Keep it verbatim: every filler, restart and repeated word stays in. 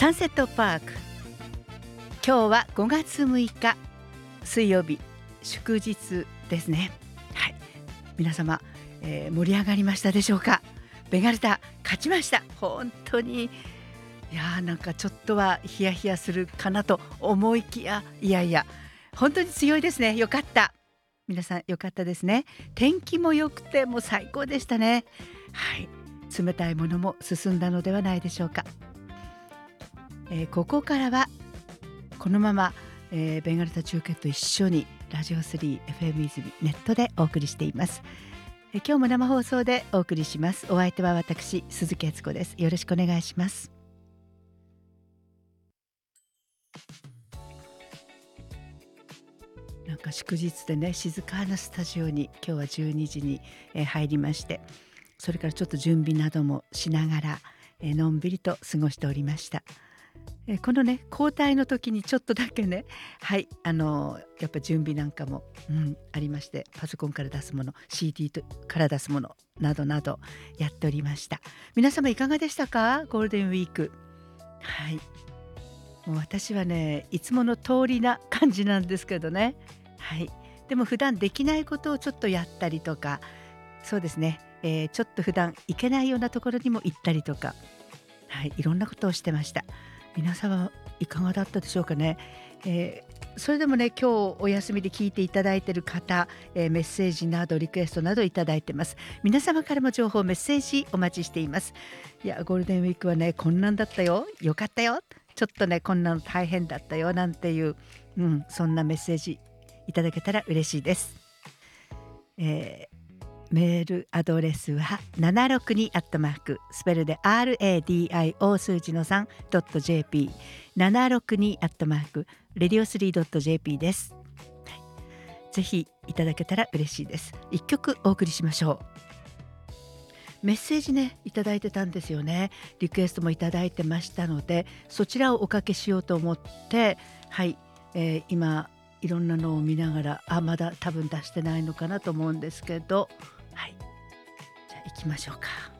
サンセットパーク、今日はごがつむいか水曜日、祝日ですね。はい、皆様、えー、盛り上がりましたでしょうか。ベガルタ勝ちました。本当にいやーなんかちょっとはヒヤヒヤするかなと思いきや、いやいや本当に強いですね。よかった、皆さんよかったですね。天気も良くてもう最高でしたね。はい、冷たいものも進んだのではないでしょうか。えー、ここからはこのまま、えー、ベガルタ中継と一緒にラジオスリー エフエム 泉ネットでお送りしています。えー、今日も生放送でお送りします。お相手は私鈴木悦子です。よろしくお願いします。なんか祝日でね、静かなスタジオに今日はじゅうにじに、えー、入りまして、それからちょっと準備などもしながら、えー、のんびりと過ごしておりました。えー、このね交代の時にちょっとだけね、はいあのー、やっぱ準備なんかも、うん、ありまして、パソコンから出すもの シーディー とから出すものなどなどやっておりました。皆様いかがでしたか、ゴールデンウィーク。はい、もう私はねいつもの通りな感じなんですけどね。はい、でも普段できないことをちょっとやったりとか、そうですね、えー、ちょっと普段行けないようなところにも行ったりとか、はい、いろんなことをしてました。皆様いかがだったでしょうかね。えー、それでもね今日お休みで聞いていただいている方、えー、メッセージなどリクエストなどいただいてます。皆様からも情報メッセージお待ちしています。いやゴールデンウィークはねこんなんだったよ、よかったよ、ちょっとねこんなの大変だったよなんていう、うん、そんなメッセージいただけたら嬉しいです。えーメールアドレスはななろくにアットマークスペルで アールエーディーアイオー 数字の さんドットジェーピー ななろくにアットマークレディオスリードットジェーピー です。はい、ぜひいただけたら嬉しいです。いっきょくお送りしましょう。メッセージねいただいてたんですよね。リクエストもいただいてましたので、そちらをおかけしようと思って、はい、えー、今いろんなのを見ながら、あまだ多分出してないのかなと思うんですけど、はい、じゃあ行きましょうか。